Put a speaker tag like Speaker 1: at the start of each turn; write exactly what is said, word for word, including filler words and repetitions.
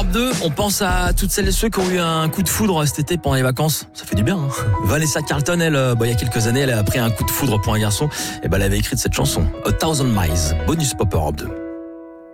Speaker 1: deux, on pense à toutes celles et ceux qui ont eu un coup de foudre cet été pendant les vacances. Ça fait du bien, hein. Vanessa Carlton, elle, bah, il y a quelques années, elle a pris un coup de foudre pour un garçon. Et ben, elle avait écrit cette chanson, A Thousand Miles, bonus Pop Europe deux.